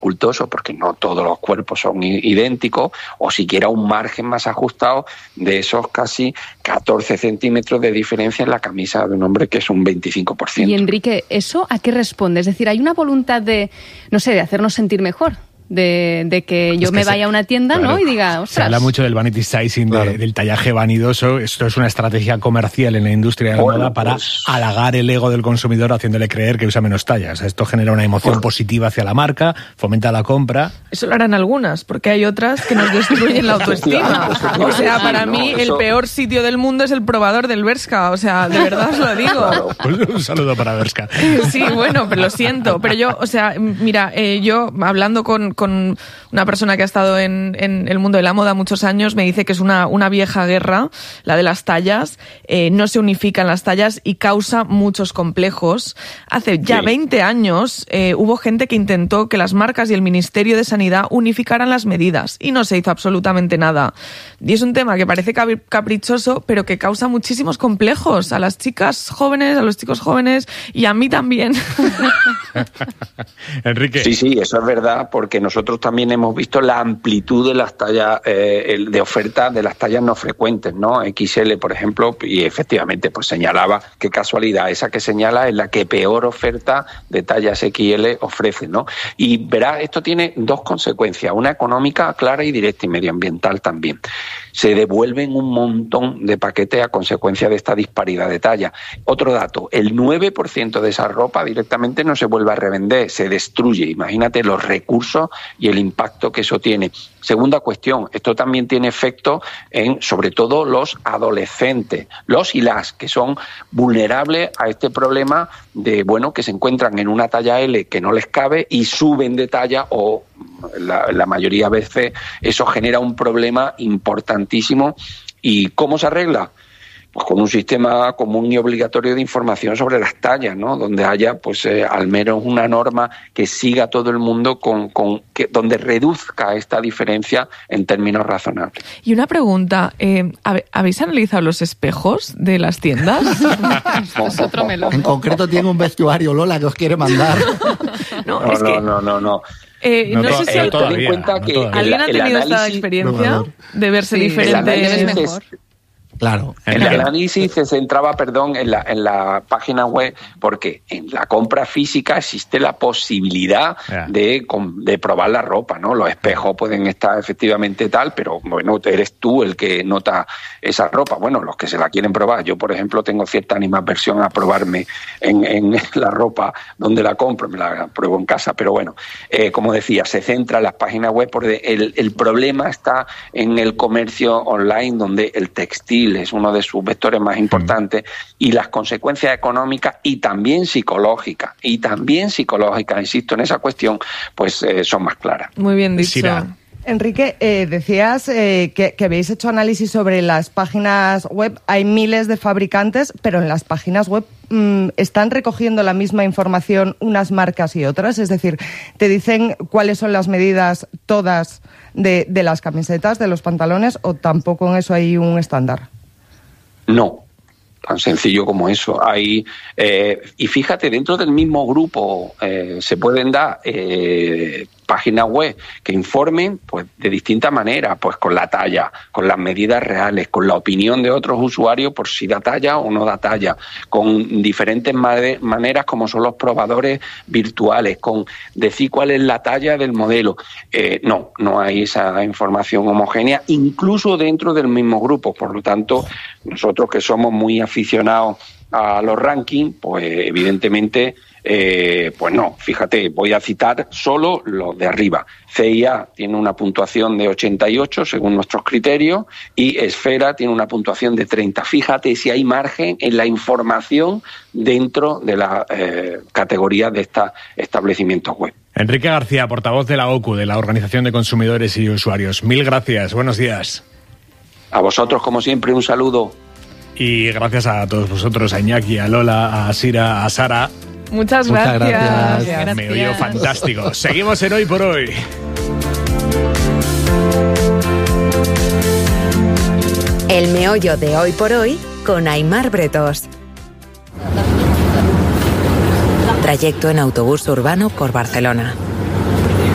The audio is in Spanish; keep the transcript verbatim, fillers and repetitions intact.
dificultoso porque no todos los cuerpos son idénticos, o siquiera un margen más ajustado de esos casi catorce centímetros de diferencia en la camisa de un hombre, que es un veinticinco por ciento. Y Enrique, ¿eso a qué responde? Es decir, ¿hay una voluntad de, no sé, de hacernos sentir mejor? De, de que yo es que me vaya se, a una tienda, claro, ¿no? Y diga, ostras. Se habla mucho del vanity sizing, claro. de, del tallaje vanidoso. Esto es una estrategia comercial en la industria de la bueno, moda para pues... halagar el ego del consumidor, haciéndole creer que usa menos tallas. Esto genera una emoción bueno. positiva hacia la marca, fomenta la compra. Eso lo harán algunas, porque hay otras que nos destruyen la autoestima. O sea, para sí, mí no, eso... el peor sitio del mundo es el probador del Bershka. O sea, de verdad os lo digo. Claro. Pues un saludo para Bershka. Sí, bueno, pero lo siento. Pero yo, o sea, mira, eh, yo hablando con con una persona que ha estado en, en el mundo de la moda muchos años, me dice que es una, una vieja guerra, la de las tallas, eh, no se unifican las tallas y causa muchos complejos. Hace ya sí. veinte años eh, hubo gente que intentó que las marcas y el Ministerio de Sanidad unificaran las medidas y no se hizo absolutamente nada. Y es un tema que parece caprichoso, pero que causa muchísimos complejos a las chicas jóvenes, a los chicos jóvenes y a mí también. Enrique. Sí, sí, eso es verdad, porque nosotros también hemos visto la amplitud de las tallas, eh, de oferta de las tallas no frecuentes, ¿no? equis ele, por ejemplo, y efectivamente pues señalaba, qué casualidad, esa que señala es la que peor oferta de tallas equis ele ofrece, ¿no? Y verá, esto tiene dos consecuencias, una económica clara y directa y medioambiental también. Se devuelven un montón de paquetes a consecuencia de esta disparidad de talla. Otro dato, el nueve por ciento de esa ropa directamente no se vuelve a revender, se destruye. Imagínate los recursos y el impacto que eso tiene. Segunda cuestión, esto también tiene efecto en, sobre todo, los adolescentes, los y las que son vulnerables a este problema de, bueno, que se encuentran en una talla ele que no les cabe y suben de talla o la, la mayoría de veces eso genera un problema importantísimo. ¿Y cómo se arregla? Pues con un sistema común y obligatorio de información sobre las tallas, ¿no? Donde haya, pues, eh, al menos una norma que siga todo el mundo con, con que, donde reduzca esta diferencia en términos razonables. Y una pregunta, eh, ¿habéis analizado los espejos de las tiendas? Es otro melón. En concreto tiene un vestuario, Lola, que os quiere mandar. No, no, es no, que... no, no, no. Eh, no, no sé si eh, al... ten en cuenta no que ¿alguien el, ha tenido el análisis... esta experiencia de verse sí, diferente? Es mejor. Claro. El análisis se centraba, perdón, en la, en la página web, porque en la compra física existe la posibilidad yeah. de, de probar la ropa, ¿no? Los espejos pueden estar efectivamente tal, pero bueno, eres tú el que nota esa ropa. Bueno, los que se la quieren probar. Yo, por ejemplo, tengo cierta animadversión a probarme en, en la ropa donde la compro, me la pruebo en casa, pero bueno, eh, como decía, se centra en las páginas web porque el, el problema está en el comercio online, donde el textil es uno de sus vectores más importantes y las consecuencias económicas y también psicológicas, y también psicológicas, insisto en esa cuestión, pues eh, son más claras. Muy bien dicho. Sí, Enrique, eh, decías eh, que, que habéis hecho análisis sobre las páginas web. Hay miles de fabricantes, pero en las páginas web mmm, ¿están recogiendo la misma información unas marcas y otras? Es decir, ¿te dicen cuáles son las medidas todas de, de las camisetas, de los pantalones, o tampoco en eso hay un estándar? No, tan sencillo como eso. Hay eh, y fíjate, dentro del mismo grupo eh, se pueden dar eh, páginas web que informen, pues, de distintas maneras, pues con la talla, con las medidas reales, con la opinión de otros usuarios por si da talla o no da talla, con diferentes maneras como son los probadores virtuales, con decir cuál es la talla del modelo. Eh, no, no hay esa información homogénea, incluso dentro del mismo grupo. Por lo tanto, nosotros que somos muy aficionados a los rankings, pues evidentemente, eh, pues no, fíjate, voy a citar solo los de arriba. C I A tiene una puntuación de ochenta y ocho según nuestros criterios y Esfera tiene una puntuación de treinta. Fíjate si hay margen en la información dentro de la eh, categoría de estos establecimientos web. Enrique García, portavoz de la O C U, de la Organización de Consumidores y Usuarios. Mil gracias, buenos días. A vosotros, como siempre, un saludo. Y gracias a todos vosotros, a Iñaki, a Lola, a Sira, a Sara. Muchas, Muchas gracias. gracias. Me oyó fantástico. Seguimos en Hoy por Hoy. El meollo de Hoy por Hoy con Aimar Bretos. Trayecto en autobús urbano por Barcelona.